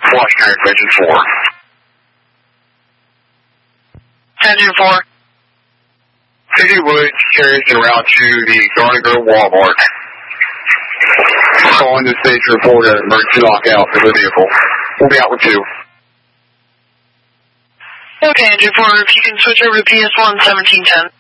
Washington Engine 4. Engine 4. City Woods carries en route to the Garden Grove Walmart. Calling the station to report an emergency lockout of the vehicle. We'll be out with 2. Okay, Engine 4, if you can switch over to PS1 1710.